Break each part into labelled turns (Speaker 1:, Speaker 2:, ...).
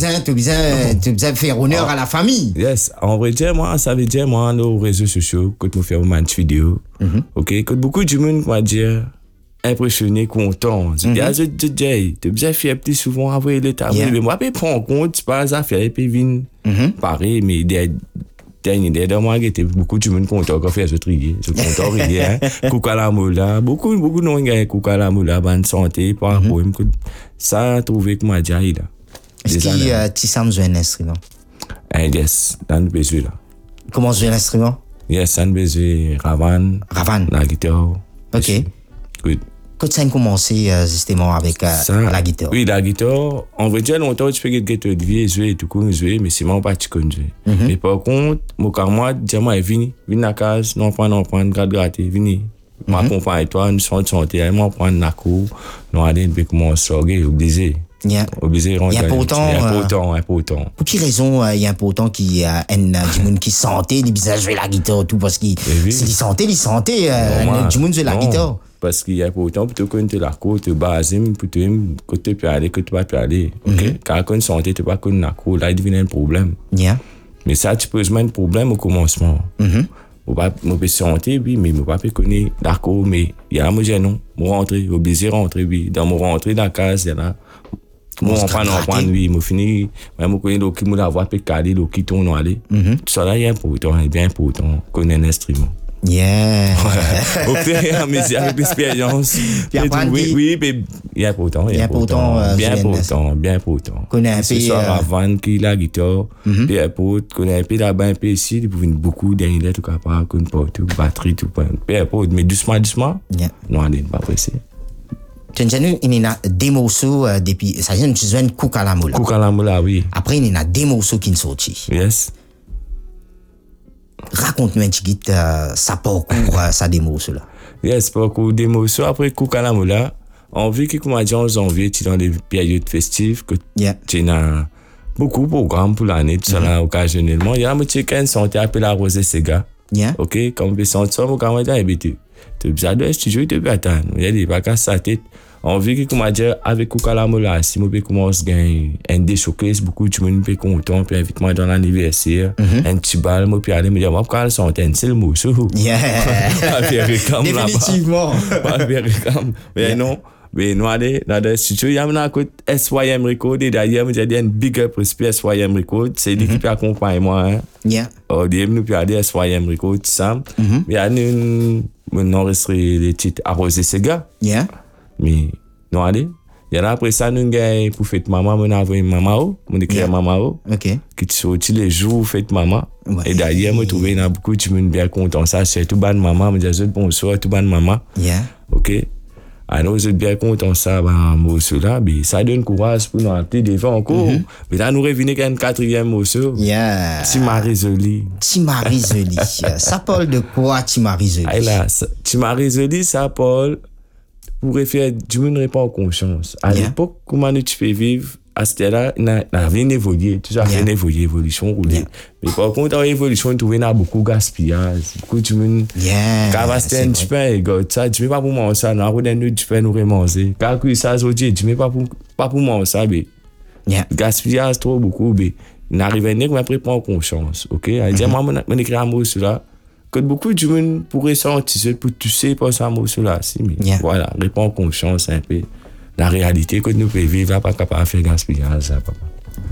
Speaker 1: besoin faire honneur à la famille.
Speaker 2: Yes, en vrai, moi, ça veut dire, moi, nos réseaux sociaux, quand nous faisons une vidéo, ok, quand beaucoup de monde m'a dit, impressionné, content. Tu as besoin faire plus souvent avoir les tableaux. Mais moi, je prends en compte, c'est pas ça, faire puis vin. Pareil, mais dernier mois, il y a beaucoup de monde content quand fait ce trier. Ce content, rien. Koukalamula, beaucoup de gens qui ont Koukalamula, bonne santé, par rapport ça, trouvé que moi, j'ai là.
Speaker 1: Est-ce qu'il y a Tissam jouer un instrument?
Speaker 2: Yes, dans le besoin là.
Speaker 1: Comment jouer l'instrument?
Speaker 2: Yes, dans le besoin, Ravan.
Speaker 1: La
Speaker 2: guitare.
Speaker 1: Ok.
Speaker 2: Good.
Speaker 1: Quand ça a commencé justement avec la guitare?
Speaker 2: Oui, la guitare, en vrai, déjà longtemps, tu peux guitare de vie, jouer, tout comme jouer, mais c'est moi pas tu connais jouer. Mais par contre, moi, dis-moi, viens à la case, non prendre, gratter, viens. Moi, accompagne toi, nous sommes santé, moi, prendre la cour, nous allons commencer à obligé. Obligé
Speaker 1: il est important. Pour quelle raison il est important qu'il y a du monde qui sentait, il besoin jouer la guitare, tout, parce qu'il sentait, du monde jouer la guitare.
Speaker 2: Parce qu'il y a important pour que tu la cour, tu bases, pour que tu peux aller, que tu vas aller. Ok? Car quand tu santé, tu vas connaître la cour, là, il devient un problème. Mais ça, tu peux jouer un problème au commencement. Je peux santé, oui, mais je ne peux pas connaître la cour, mais il y a un moi, non. Je rentre, obligé de rentrer, oui. Dans mon rentrée dans la case, il y a là. Moi, on prend, oui, je finis, je connais l'eau qui m'a voix, puis caler, l'eau qui tourne, aller. Tout ça là, il est important, il est bien important, connaître un instrument. Au fur et à mesure, avec l'expérience. Oui, mais il est important, bien important.
Speaker 1: Connais un peu.
Speaker 2: C'est ça, avant qu'il a la guitare, puis connais un peu là-bas, un peu ici, il pouvait beaucoup derrière, tout capable, connais pas tout, batterie, tout, mais doucement, non, on n'est pas pressé.
Speaker 1: Il y a des morceaux depuis, ça vient de jouer Koukalamula.
Speaker 2: Koukalamula, oui.
Speaker 1: Après, il y a des morceaux qui sont sortis.
Speaker 2: Yes.
Speaker 1: Raconte-nous un petit peu ça parcours, ça des morceaux là.
Speaker 2: Yes, parcours des morceaux. Après Koukalamula, on vit que, comme on dit en janvier, tu es dans les périodes festives, que tu as beaucoup de programmes pour l'année, tout ça là, occasionnellement. Il y a un petit qui sont appelés à Rosé Sega. Ok, quand on peut sentir, on va dire, tu as besoin de studio, tu peux attendre. Il y a des vacances sa tête. On vit que, comme on dit, avec Koukalamula, si on peut commencer à gagner un des showcases, beaucoup de monde peut content, puis invite-moi dans l'anniversaire, un petit bal, moi, puis aller me dire, moi, quand elles sont c'est le mot,
Speaker 1: définitivement.
Speaker 2: Mais non. Mais nous, dans le studio, il y a un côté SYM Record, et d'ailleurs, j'ai dit un big up respect SYM Record, c'est lui qui peut accompagner moi. Au début, nous, puis aller SYM Record, tout ça. Mais il y a un enregistré les titres Arrosé Sega. Mais non, allez. Il y a après ça, nous avons pour fête maman, on a envoyé maman, on a écrit maman, qui sorti les jours fête maman. Et d'ailleurs, moi, trouvé, il y a beaucoup de monde bien content. Ça, c'est tout ban maman, je dis bonsoir, tout ban maman. Ok. Alors, je suis bien content ça, morceau là, mais ça donne courage pour nous appeler devant encore. Mais là, nous revenons avec un quatrième morceau. Timari Zoli.
Speaker 1: Timari Zoli. Ça parle de quoi, Timari Zoli?
Speaker 2: Timari Zoli, ça parle pour faire du monde répond en conscience. À l'époque, comment tu peux vivre, à ce là il n'a rien évolué. Tout ça rien évolué, évolution roulée. Mais par contre, dans l'évolution, tu vois, beaucoup de gaspillage, beaucoup de monde. Quand tu peux, ça, tu ne mets pas pour manger ça, non, tu peux nous remanger. Quand ça, tu ne mets pas pour manger ça, mais gaspillage trop beaucoup, mais n'arrive à pas prendre conscience. Ok? Alors, moi, je écris un mot sur là. Que beaucoup de monde pourrait sentir, pour toucher par ça, mot sur là. Mais voilà, répond confiance un peu. La réalité que nous pouvons vivre, pas capable de faire gaspillage, ça, papa.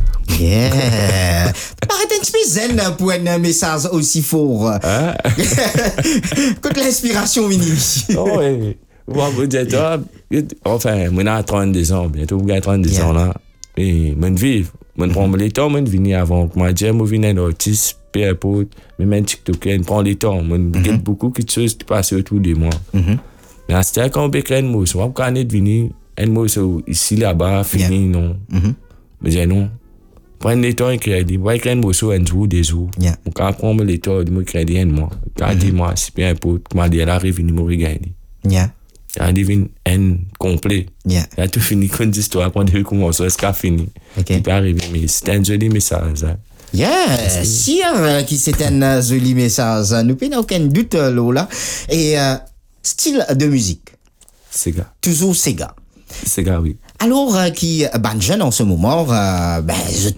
Speaker 1: Paraît un petit peu zen pour un message aussi fort. Quand l'inspiration vient.
Speaker 2: Non, oui. Vous dites, enfin, moi, j'ai 32 ans, bientôt, j'ai 32 ans là. Et je vive. Je prends le temps, je viens avant. Moi, je viens un artiste, peu importe, même un TikToker, je prends le temps. Je gagne beaucoup de choses qui passent autour de moi. Mais à ce temps, quand on peut créer un mot, on peut venir un mot ici, là-bas, fini, non. Mais je dis non. Prendre le temps et créer. Je vais créer un mot sur un jour, des jours. On peut prendre le temps de me créer un mois. Quand dis-moi, si peu importe, moi, je vais venir me regarder. Il devient un complet. Il a tout fini comme l'histoire quand il commence, est-ce qu'il a fini? Il peut arriver, mais c'est un joli message.
Speaker 1: Sûr que c'est un joli message. Nous n'avons aucun doute là. Et style de musique?
Speaker 2: Sega.
Speaker 1: Toujours Sega.
Speaker 2: Sega, oui.
Speaker 1: Alors, qui ban jeune en ce moment, je